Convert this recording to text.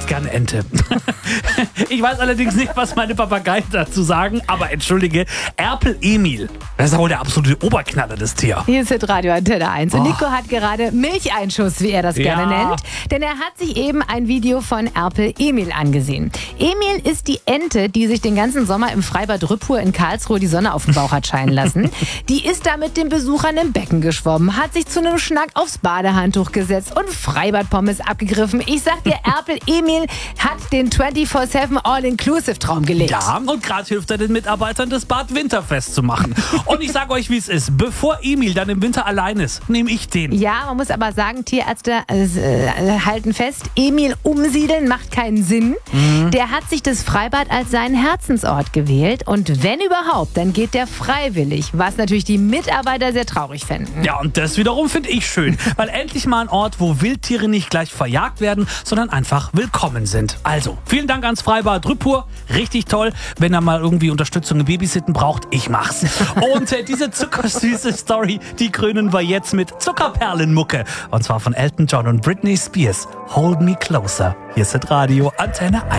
gerne Ente. Ich weiß allerdings nicht, was meine Papageien dazu sagen, aber entschuldige, Erpel Emil, das ist wohl der absolute Oberknaller, das Tier. Hier ist Radio Antenne 1 und Nico hat gerade Milcheinschuss, wie er das gerne nennt, denn er hat sich eben ein Video von Erpel Emil angesehen. Emil ist die Ente, die sich den ganzen Sommer im Freibad Rüppur in Karlsruhe die Sonne auf den Bauch hat scheinen lassen. Die ist da mit den Besuchern im Becken geschwommen, hat sich zu einem Schnack aufs Badehandtuch gesetzt und Freibadpommes abgegriffen. Ich sag dir, Erpel Emil hat den 24/7 All-Inclusive-Traum gelebt. Ja, und gerade hilft er den Mitarbeitern, das Bad winterfest zu machen. Und ich sag euch, wie es ist. Bevor Emil dann im Winter allein ist, nehme ich den. Ja, man muss aber sagen, Tierärzte halten fest, Emil umsiedeln macht keinen Sinn. Der hat sich das Freibad als seinen Herzensort gewählt und wenn überhaupt, dann geht der freiwillig, was natürlich die Mitarbeiter sehr traurig fänden. Ja, und das wiederum finde ich schön, weil endlich mal ein Ort, wo Wildtiere nicht gleich verjagt werden, sondern einfach willkommen sind. Also, vielen Dank ans Freibad Rüppur, richtig toll. Wenn er mal irgendwie Unterstützung im Babysitten braucht, ich mach's. Und diese zuckersüße Story, die krönen wir jetzt mit Zuckerperlenmucke. Und zwar von Elton John und Britney Spears. Hold Me Closer. Hier ist das Radio Antenne 1.